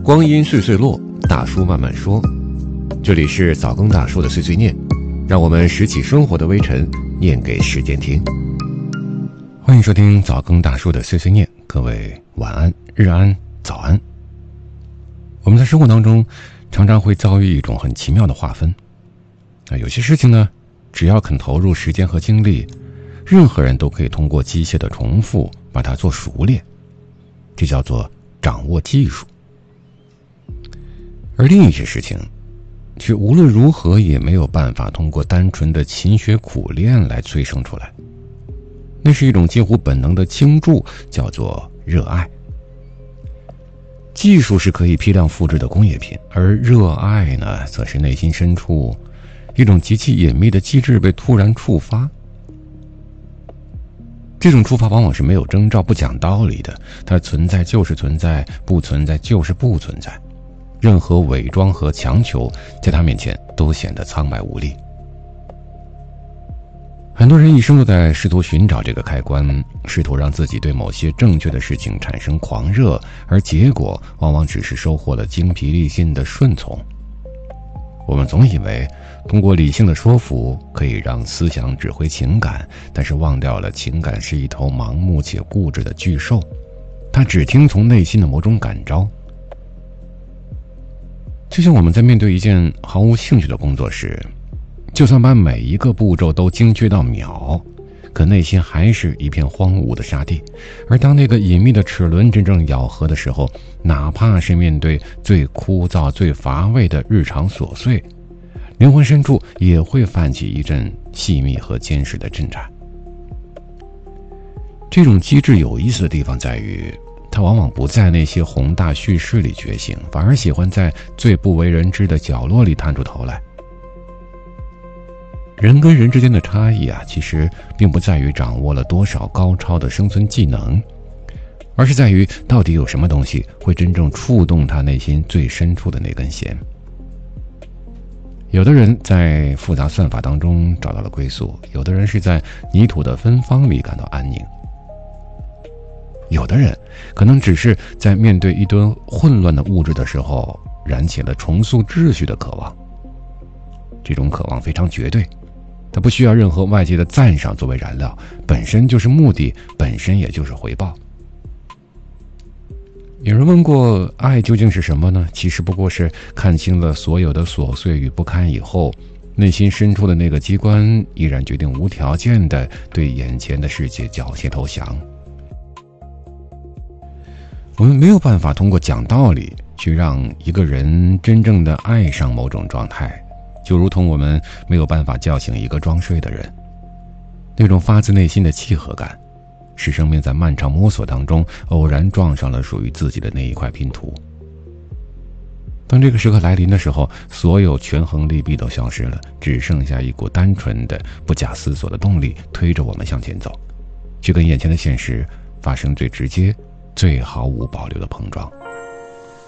光阴岁岁落，大叔慢慢说。这里是早更大叔的碎碎念，让我们拾起生活的微尘，念给时间听。欢迎收听早更大叔的碎碎念，各位晚安、日安、早安。我们在生活当中常常会遭遇一种很奇妙的划分。有些事情呢，只要肯投入时间和精力，任何人都可以通过机械的重复把它做熟练，这叫做掌握技术。而另一些事情却无论如何也没有办法通过单纯的勤学苦练来催生出来，那是一种近乎本能的倾注，叫做热爱。技术是可以批量复制的工业品，而热爱呢，则是内心深处一种极其隐秘的机制被突然触发。这种触发往往是没有征兆、不讲道理的，它存在就是存在，不存在就是不存在。任何伪装和强求在他面前都显得苍白无力。很多人一生都在试图寻找这个开关，试图让自己对某些正确的事情产生狂热，而结果往往只是收获了精疲力尽的顺从。我们总以为通过理性的说服可以让思想指挥情感，但是忘掉了情感是一头盲目且固执的巨兽，它只听从内心的某种感召。就像我们在面对一件毫无兴趣的工作时，就算把每一个步骤都精确到秒，可内心还是一片荒芜的沙地。而当那个隐秘的齿轮真正咬合的时候，哪怕是面对最枯燥最乏味的日常琐碎，灵魂深处也会泛起一阵细密和坚实的震颤。这种机制有意思的地方在于，它往往不在那些宏大叙事里觉醒，反而喜欢在最不为人知的角落里探出头来。人跟人之间的差异其实并不在于掌握了多少高超的生存技能，而是在于到底有什么东西会真正触动他内心最深处的那根弦。有的人在复杂算法当中找到了归宿，有的人是在泥土的芬芳里感到安宁，有的人可能只是在面对一堆混乱的物质的时候，燃起了重塑秩序的渴望。这种渴望非常绝对，它不需要任何外界的赞赏作为燃料，本身就是目的，本身也就是回报。有人问过，爱究竟是什么呢？其实不过是看清了所有的琐碎与不堪以后，内心深处的那个机关依然决定无条件地对眼前的世界缴械投降。我们没有办法通过讲道理去让一个人真正的爱上某种状态，就如同我们没有办法叫醒一个装睡的人。那种发自内心的契合感，是生命在漫长摸索当中偶然撞上了属于自己的那一块拼图。当这个时刻来临的时候，所有权衡利弊都消失了，只剩下一股单纯的不假思索的动力推着我们向前走，去跟眼前的现实发生最直接最毫无保留的碰撞。